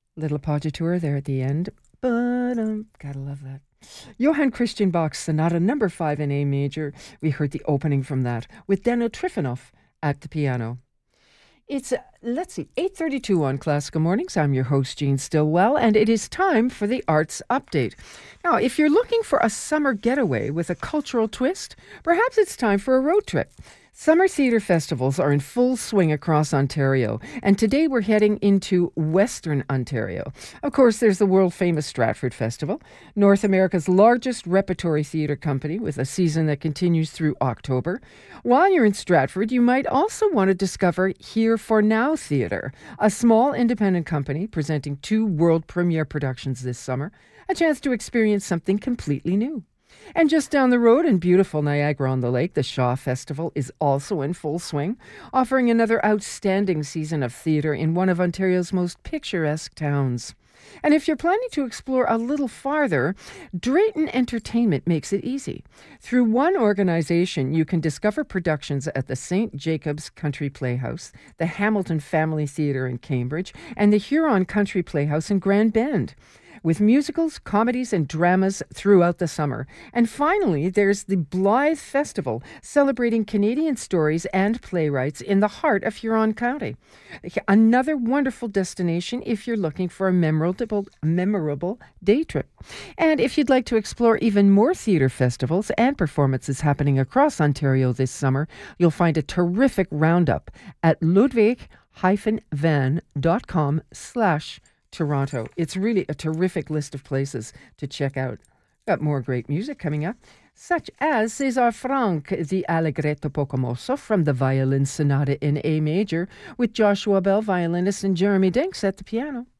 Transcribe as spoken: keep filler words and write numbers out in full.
Little appoggiatura there at the end. But um, gotta love that. Johann Christian Bach's Sonata Number Five in A major. We heard the opening from that with Daniel Trifonov at the piano. It's, uh, let's see, eight thirty-two on Classical Mornings. I'm your host, Jean Stillwell, and it is time for the Arts Update. Now, if you're looking for a summer getaway with a cultural twist, perhaps it's time for a road trip. Summer theatre festivals are in full swing across Ontario, and today we're heading into Western Ontario. Of course, there's the world-famous Stratford Festival, North America's largest repertory theatre company with a season that continues through October. While you're in Stratford, you might also want to discover Here for Now Theatre, a small independent company presenting two world premiere productions this summer, a chance to experience something completely new. And just down the road in beautiful Niagara-on-the-Lake, the Shaw Festival is also in full swing, offering another outstanding season of theatre in one of Ontario's most picturesque towns. And if you're planning to explore a little farther, Drayton Entertainment makes it easy. Through one organization, you can discover productions at the Saint Jacobs Country Playhouse, the Hamilton Family Theatre in Cambridge, and the Huron Country Playhouse in Grand Bend, with musicals, comedies, and dramas throughout the summer. And finally, there's the Blythe Festival, celebrating Canadian stories and playwrights in the heart of Huron County. Another wonderful destination if you're looking for a memorable, memorable day trip. And if you'd like to explore even more theatre festivals and performances happening across Ontario this summer, you'll find a terrific roundup at ludwig-van.com slash Toronto. It's really a terrific list of places to check out. Got more great music coming up, such as César Franck, the Allegretto poco mosso from the Violin Sonata in A major, with Joshua Bell, violinist, and Jeremy Dinks at the piano.